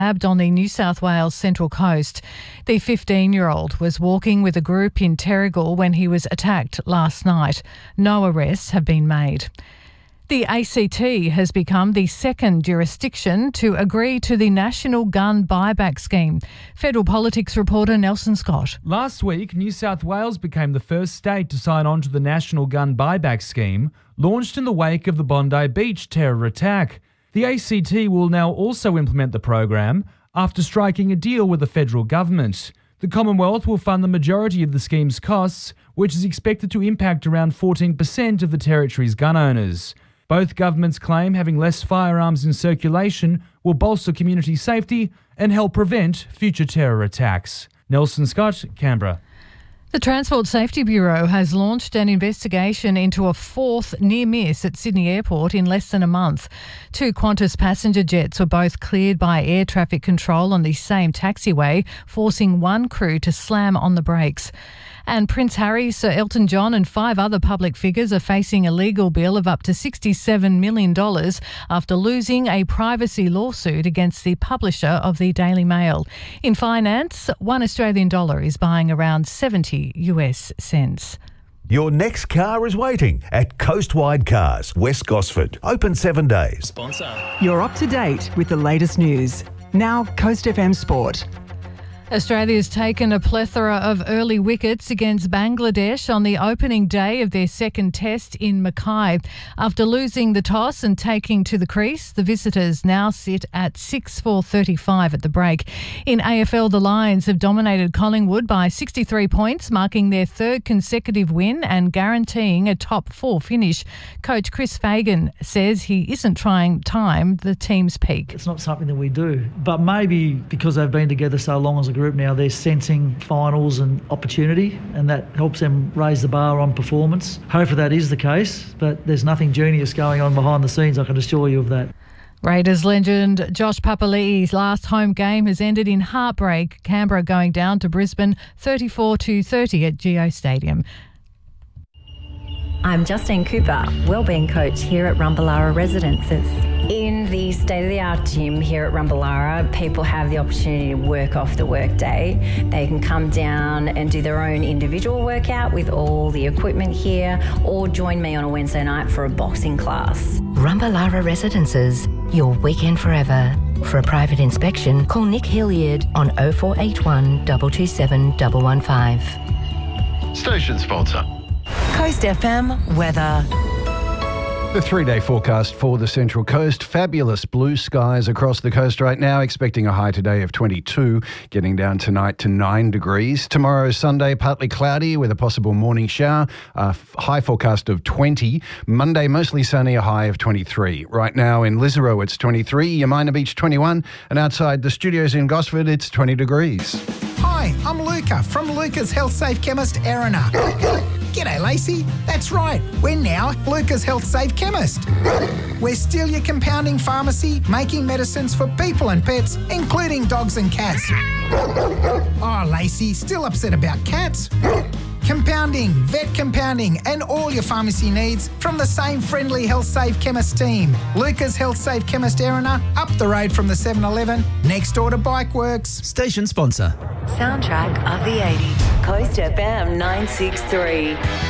stabbed on the New South Wales Central Coast. The 15-year-old was walking with a group in Terrigal when he was attacked last night. No arrests have been made. The ACT has become the second jurisdiction to agree to the National Gun Buyback Scheme. Federal politics reporter Nelson Scott. Last week, New South Wales became the first state to sign on to the National Gun Buyback Scheme, launched in the wake of the Bondi Beach terror attack. The ACT will now also implement the program after striking a deal with the federal government. The Commonwealth will fund the majority of the scheme's costs, which is expected to impact around 14% of the territory's gun owners. Both governments claim having less firearms in circulation will bolster community safety and help prevent future terror attacks. Nelson Scott, Canberra. The Transport Safety Bureau has launched an investigation into a fourth near-miss at Sydney Airport in less than a month. 2 Qantas passenger jets were both cleared by air traffic control on the same taxiway, forcing one crew to slam on the brakes. And Prince Harry, Sir Elton John and 5 other public figures are facing a legal bill of up to $67 million after losing a privacy lawsuit against the publisher of the Daily Mail. In finance, $1 Australian is buying around 70 US cents. Your next car is waiting at Coastwide Cars, West Gosford. Open 7 days. Sponsor. You're up to date with the latest news. Now, Coast FM Sport. Australia's taken a plethora of early wickets against Bangladesh on the opening day of their second test in Mackay. After losing the toss and taking to the crease, the visitors now sit at 6 for 35 at the break. In AFL, the Lions have dominated Collingwood by 63 points, marking their 3rd consecutive win and guaranteeing a top 4 finish. Coach Chris Fagan says he isn't trying to time the team's peak. It's not something that we do, but maybe because they've been together so long as a group now, they're sensing finals and opportunity, and that helps them raise the bar on performance. Hopefully that is the case, but there's nothing genius going on behind the scenes, I can assure you of that. Raiders legend Josh Papali'i's last home game has ended in heartbreak, Canberra going down to Brisbane 34-30 at Geo Stadium. I'm Justine Cooper, Wellbeing Coach here at Rumballara Residences. In the state-of-the-art gym here at Rumballara, people have the opportunity to work off the workday. They can come down and do their own individual workout with all the equipment here, or join me on a Wednesday night for a boxing class. Rumballara Residences, your weekend forever. For a private inspection, call Nick Hilliard on 0481 227 115. Station sponsor. Coast FM weather. The 3-day forecast for the Central Coast. Fabulous blue skies across the coast right now. Expecting a high today of 22, getting down tonight to 9 degrees. Tomorrow, Sunday, partly cloudy with a possible morning shower. High forecast of 20. Monday, mostly sunny, a high of 23. Right now in Lisero, it's 23. Yamina Beach, 21. And outside the studios in Gosford, it's 20 degrees. Hi, I'm Luca from Luca's Health Safe Chemist, Erina. G'day, Lacey. That's right. We're now Luca's Health Safe Chemist. We're still your compounding pharmacy, making medicines for people and pets, including dogs and cats. Oh, Lacey, still upset about cats? Compounding, vet compounding, and all your pharmacy needs from the same friendly Health Safe Chemist team. Luca's Health Safe Chemist Erina, up the road from the 7-Eleven, next door to Bike Works. Station sponsor. Soundtrack of the 80s. Coast FM 963.